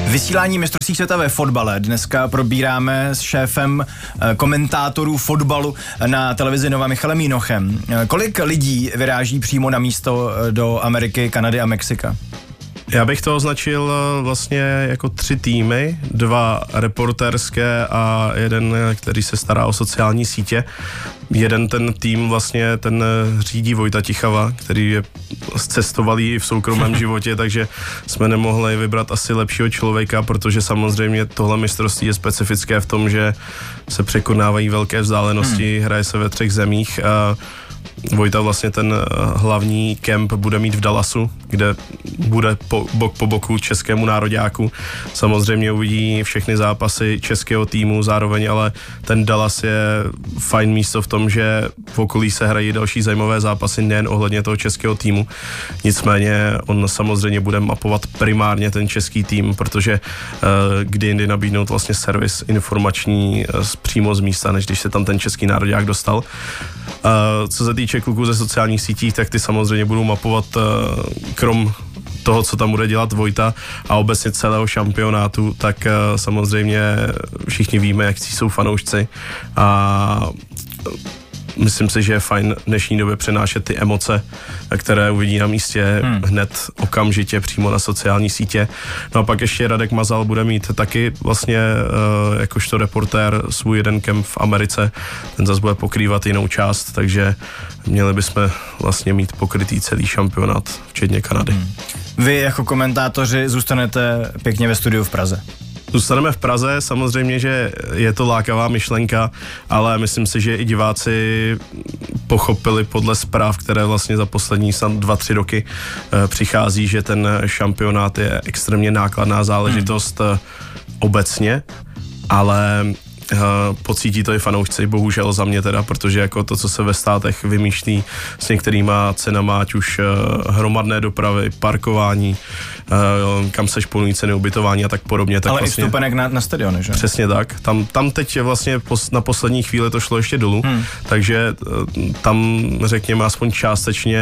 Vysílání mistrovství světa ve fotbale dneska probíráme s šéfem komentátorů fotbalu na televizi Nova Michalem Jinochem. Kolik lidí vyráží přímo na místo do Ameriky, Kanady a Mexika? Já bych to označil vlastně jako 3 týmy, 2 reportérské a jeden, který se stará o sociální sítě. Jeden ten tým vlastně ten řídí Vojta Tichava, který je cestovalý i v soukromém životě, takže jsme nemohli vybrat asi lepšího člověka, protože samozřejmě tohle mistrovství je specifické v tom, že se překonávají velké vzdálenosti, hraje se ve 3 zemích a Vojta vlastně ten hlavní kemp bude mít v Dallasu, kde bude bok po boku českému nároďáku. Samozřejmě uvidí všechny zápasy českého týmu, zároveň ale ten Dallas je fajn místo v tom, že v okolí se hrají další zajímavé zápasy nejen ohledně toho českého týmu. Nicméně on samozřejmě bude mapovat primárně ten český tým, protože kdy jindy nabídnout vlastně servis informační přímo z místa, než když se tam ten český nároďák dostal. Co se týče kluků ze sociálních sítích, tak ty samozřejmě budou mapovat krom toho, co tam bude dělat Vojta a obecně celého šampionátu, tak samozřejmě všichni víme, jak jsou fanoušci a myslím si, že je fajn v dnešní době přenášet ty emoce, které uvidí na místě hned okamžitě přímo na sociální sítě. No a pak ještě Radek Mazal bude mít taky vlastně jakožto reportér svůj jeden kemp v Americe. Ten zase bude pokrývat jinou část, takže měli bychom vlastně mít pokrytý celý šampionát, včetně Kanady. Vy jako komentátoři zůstanete pěkně ve studiu v Praze. Zůstaneme v Praze, samozřejmě, že je to lákavá myšlenka, ale myslím si, že i diváci pochopili podle zpráv, které vlastně za poslední 2-3 roky přichází, že ten šampionát je extrémně nákladná záležitost obecně, ale pocítí to i fanoušci, bohužel za mě teda, protože jako to, co se ve státech vymýšlí s některýma cenama, ať už hromadné dopravy, parkování, kam se šponují ceny ubytování a tak podobně. Tak ale vlastně, i vstupenek na stadiony, že? Přesně tak. Tam teď vlastně na poslední chvíli to šlo ještě dolů, takže tam řekněme aspoň částečně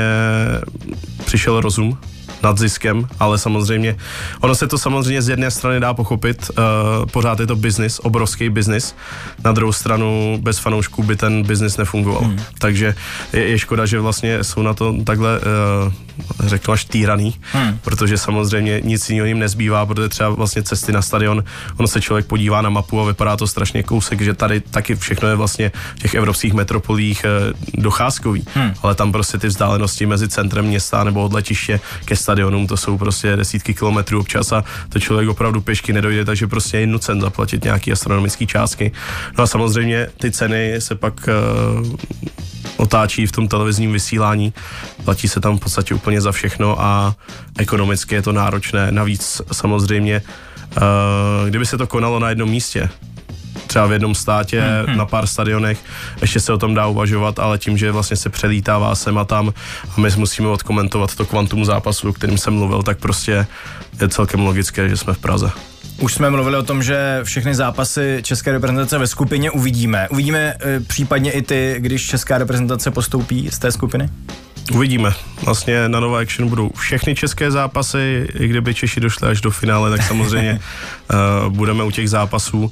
přišel rozum nad ziskem, ale samozřejmě ono se to samozřejmě z jedné strany dá pochopit, pořád je to biznis, obrovský biznis, na druhou stranu bez fanoušků by ten biznis nefungoval. Takže je škoda, že vlastně jsou na to takhle řeknu až týraný, protože samozřejmě nic jiného jim nezbývá, protože třeba vlastně cesty na stadion, ono se člověk podívá na mapu a vypadá to strašně kousek, že tady taky všechno je vlastně v těch evropských metropolích docházkový, ale tam prostě ty vzdálenosti mezi centrem města nebo od letiště ke stadionům, to jsou prostě desítky kilometrů občas a to člověk opravdu pěšky nedojde, takže prostě je nucen zaplatit nějaký astronomický částky. No a samozřejmě ty ceny se pak otáčí v tom televizním vysílání, platí se tam v podstatě úplně za všechno a ekonomicky je to náročné. Navíc samozřejmě, kdyby se to konalo na jednom místě, třeba v jednom státě, na pár stadionech, ještě se o tom dá uvažovat, ale tím, že vlastně se přelítává sem a tam a my musíme odkomentovat to kvantum zápasu, o kterým jsem mluvil, tak prostě je celkem logické, že jsme v Praze. Už jsme mluvili o tom, že všechny zápasy české reprezentace ve skupině uvidíme. Uvidíme případně i ty, když česká reprezentace postoupí z té skupiny? Uvidíme. Vlastně na Nova Action budou všechny české zápasy, i kdyby Češi došli až do finále, tak samozřejmě budeme u těch zápasů.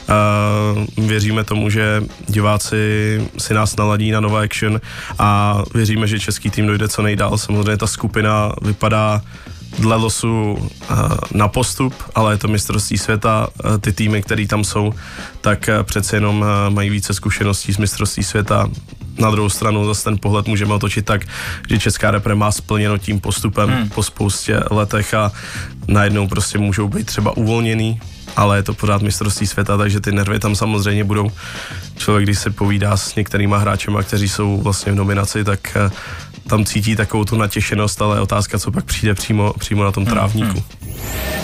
Věříme tomu, že diváci si nás naladí na Nova Action a věříme, že český tým dojde co nejdál. Samozřejmě ta skupina vypadá dle losu na postup, ale je to mistrovství světa, ty týmy, které tam jsou, tak přece jenom mají více zkušeností z mistrovství světa. Na druhou stranu zase ten pohled můžeme otočit tak, že česká repre má splněno tím postupem po spoustě letech a najednou prostě můžou být třeba uvolněný, ale je to pořád mistrovství světa, takže ty nervy tam samozřejmě budou. Člověk, když se povídá s některýma hráčema, kteří jsou vlastně v nominaci, tak tam cítí takovou tu natěšenost, ale otázka, co pak přijde přímo na tom trávníku.